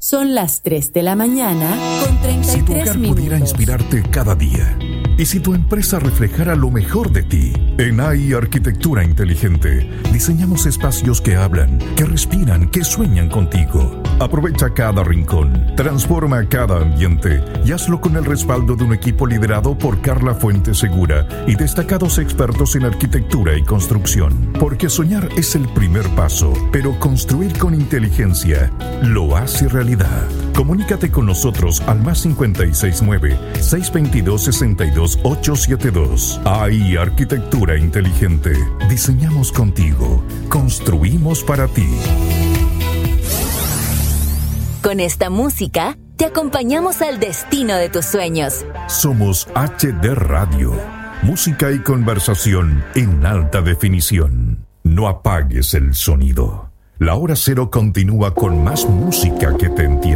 Son las 3 de la mañana con 33 Si tu hogar minutos. pudiera inspirarte cada día, y si tu empresa reflejara lo mejor de ti, en AI Arquitectura Inteligente diseñamos espacios que hablan, que respiran, que sueñan contigo. Aprovecha cada rincón, transforma cada ambiente y hazlo con el respaldo de un equipo liderado por Carla Fuente Segura y destacados expertos en arquitectura y construcción. Porque soñar es el primer paso, pero construir con inteligencia lo hace realidad. Comunícate con nosotros al +569-622-62872. AI Arquitectura Inteligente. Diseñamos contigo. Construimos para ti. Con esta música, te acompañamos al destino de tus sueños. Somos HD Radio. Música y conversación en alta definición. No apagues el sonido. La hora cero continúa con más música que te entiende.